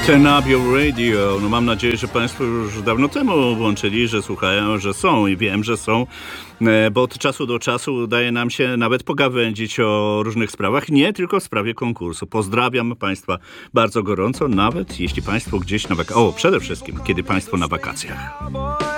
Tenabio Radio. No mam nadzieję, że Państwo już dawno temu włączyli, że słuchają, że są i wiem, że są, bo od czasu do czasu udaje nam się nawet pogawędzić o różnych sprawach, nie tylko w sprawie konkursu. Pozdrawiam Państwa bardzo gorąco, nawet jeśli Państwo gdzieś na wakacjach. O, przede wszystkim, kiedy Państwo na wakacjach.